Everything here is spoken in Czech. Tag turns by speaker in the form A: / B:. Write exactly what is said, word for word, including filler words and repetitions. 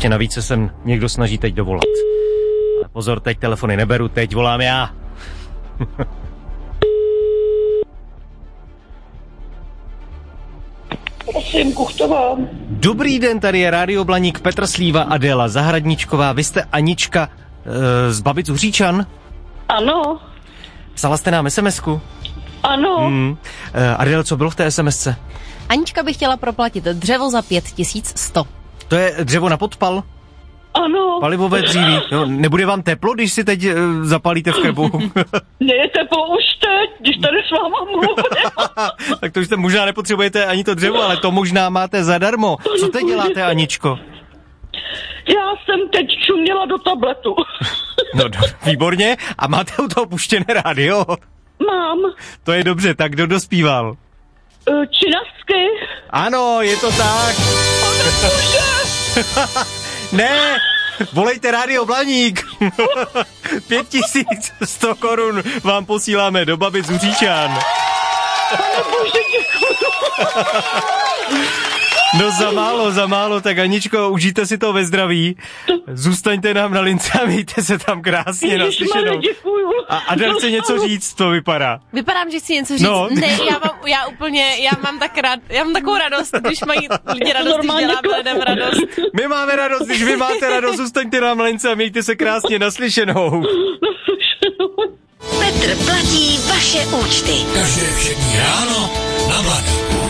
A: Ještě navíc se sem někdo snaží teď dovolat. Ale pozor, teď telefony neberu, teď volám já.
B: Prosím, Kuchtová.
A: Dobrý den, tady je Rádio Blaník, Petr Slíva, Adéla Zahradničková. Vy jste Anička e, z Babic Uříčan?
B: Ano.
A: Psala jste nám SMSku?
B: Ano.
A: Hmm. E, Adél, co bylo v té SMSce?
C: Anička by chtěla proplatit dřevo za pět tisíc sto.
A: To je dřevo na podpal?
B: Ano.
A: Palivové dříví. No, nebude vám teplo, když si teď e, zapálíte v krbu?
B: Mně je teplo už teď, když tady s váma mluvím.
A: Tak to už jste možná nepotřebujete ani to dřevo, ale to možná máte zadarmo. Co teď děláte, Aničko?
B: Já jsem teď čuměla do tabletu.
A: No, do, výborně. A máte u toho puštěné rádio?
B: Mám.
A: To je dobře, tak kdo dospíval?
B: Činasky.
A: Ano, je to tak. Ne, volejte Rádio Blaník. Pět tisíc sto korun vám posíláme do Babic Uříčan.
B: Pane bože, děkuju.
A: No za málo, za málo, tak Aničko, užijte si to ve zdraví. Zůstaňte nám na lince a mějte se tam krásně naslyšenou.
B: Děkuju.
A: A Adel chce něco říct, to vypadá.
C: Vypadám, že chci něco říct.
A: No.
C: Ne, já mám, já úplně, já mám tak rád, já mám takovou radost, když mají lidi radost, když děláme lidem radost.
A: My máme radost, když vy máte radost, zůstaňte nám na lince a mějte se krásně naslyšenou.
D: Petr platí vaše účty.
E: Každé všední ráno na Blaníku.